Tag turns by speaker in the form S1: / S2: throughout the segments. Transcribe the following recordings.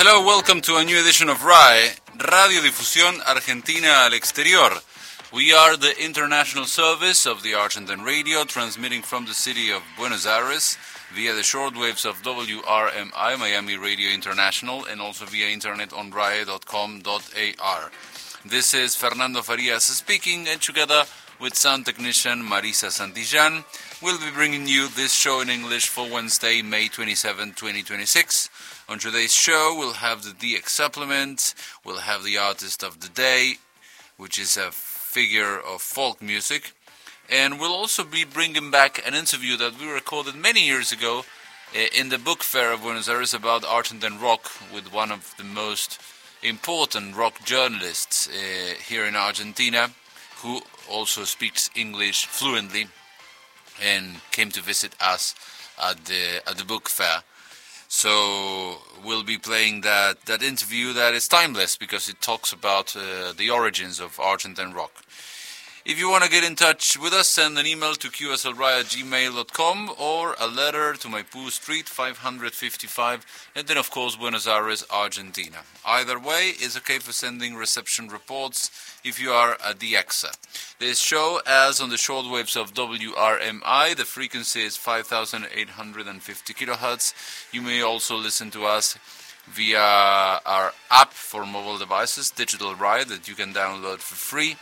S1: Hello, welcome to a new edition of RAE, Radiodifusión Argentina al Exterior. We are the international service of the Argentine Radio, transmitting from the city of Buenos Aires via the shortwaves of WRMI, Miami Radio International, and also via internet on rae.com.ar. This is Fernando Farias speaking, and together with sound technician Marisa Santillan, we'll be bringing you this show in English for Wednesday, May 27, 2026. On today's show, we'll have the DX Supplement, we'll have the Artist of the Day, which is a figure of folk music, and we'll also be bringing back an interview that we recorded many years ago in the book fair of Buenos Aires about Argentine rock with one of the most important rock journalists here in Argentina, who also speaks English fluently and came to visit us at the book fair. So we'll be playing that interview that is timeless because it talks about the origins of Argentine rock. If you want to get in touch with us, send an email to qslri@gmail.com or a letter to Maipú Street 555, and then of course Buenos Aires, Argentina. Either way is okay for sending reception reports if you are a DXer. This show airs on the shortwaves of WRMI. The frequency is 5,850 kilohertz. You may also listen to us via our app for mobile devices, Digital RAE, that you can download for free.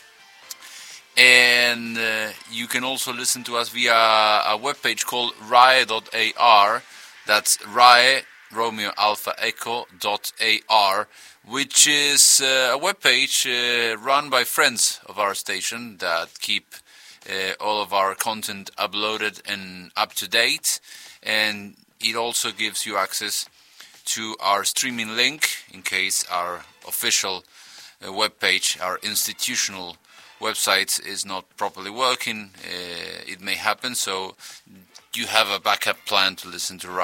S1: And you can also listen to us via a webpage called rae.ar. That's RAE, Romeo Alpha Echo.ar, which is a webpage run by friends of our station that keep all of our content uploaded and up to date. And it also gives you access to our streaming link in case our official webpage, our institutional website is not properly working. It may happen, so you have a backup plan to listen to